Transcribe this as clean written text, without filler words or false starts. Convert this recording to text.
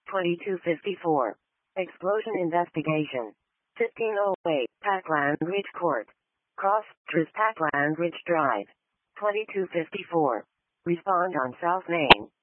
2254. Explosion investigation. 1508. Parkland Ridge Court. Cross, Parkland Ridge Drive. 2254. Respond on South Main.